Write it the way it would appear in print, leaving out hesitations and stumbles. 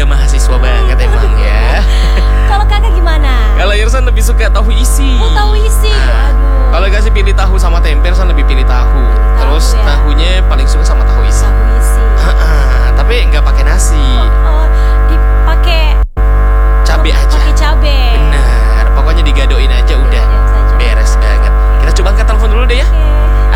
muda mahasiswa banget emang ya. Kalau kakak gimana? Kalau Irsan lebih suka tahu isi. Oh, tahu isi. Aduh. Kalau kasih pilih tahu sama tempe, Irsan lebih pilih tahu. Terus ya. tahunya paling suka sama tahu isi.